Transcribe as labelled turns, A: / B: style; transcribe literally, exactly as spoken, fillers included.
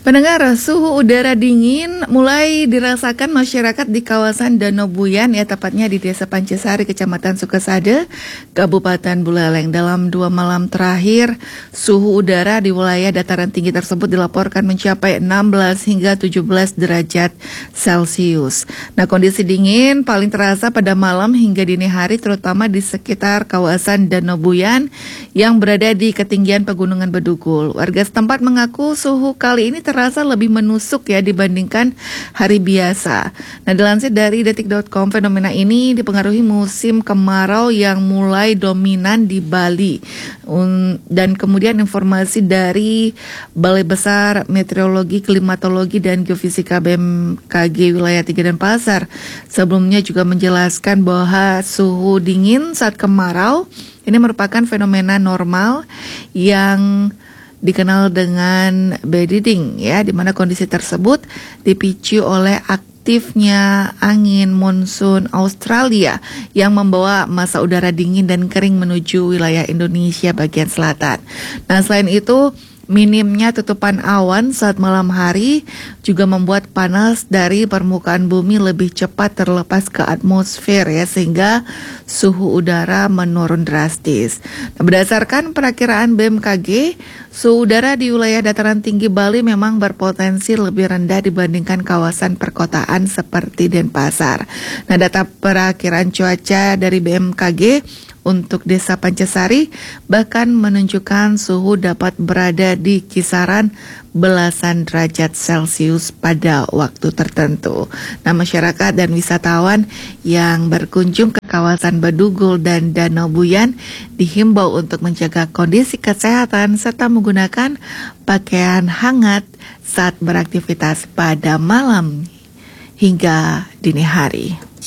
A: Pendengar, suhu udara dingin mulai dirasakan masyarakat di kawasan Danau Buyan, ya tepatnya di Desa Pancasari, Kecamatan Sukasade, Kabupaten Buleleng. Dalam dua malam terakhir, suhu udara di wilayah dataran tinggi tersebut dilaporkan mencapai enam belas hingga tujuh belas derajat Celcius. Nah, kondisi dingin paling terasa pada malam hingga dini hari, terutama di sekitar kawasan Danau Buyan yang berada di ketinggian Pegunungan Bedugul. Warga setempat mengaku suhu kali ini terasa lebih menusuk ya dibandingkan hari biasa. Nah, dilansir dari detik dot com, fenomena ini dipengaruhi musim kemarau yang mulai dominan di Bali. Un, dan kemudian informasi dari Balai Besar Meteorologi, Klimatologi, dan Geofisika B M K G wilayah tiga Denpasar sebelumnya juga menjelaskan bahwa suhu dingin saat kemarau ini merupakan fenomena normal yang dikenal dengan bediding, ya, di mana kondisi tersebut dipicu oleh aktifnya angin monsun Australia yang membawa massa udara dingin dan kering menuju wilayah Indonesia bagian selatan. Nah, selain itu, minimnya tutupan awan saat malam hari juga membuat panas dari permukaan bumi lebih cepat terlepas ke atmosfer, ya, sehingga suhu udara menurun drastis. Nah, berdasarkan perakiraan B M K G, suhu udara di wilayah dataran tinggi Bali memang berpotensi lebih rendah dibandingkan kawasan perkotaan seperti Denpasar. Nah, data perakiraan cuaca dari B M K G untuk Desa Pancasari bahkan menunjukkan suhu dapat berada di kisaran belasan derajat Celcius pada waktu tertentu. Nah, masyarakat dan wisatawan yang berkunjung ke kawasan Bedugul dan Danau Buyan dihimbau untuk menjaga kondisi kesehatan serta menggunakan pakaian hangat saat beraktivitas pada malam hingga dini hari.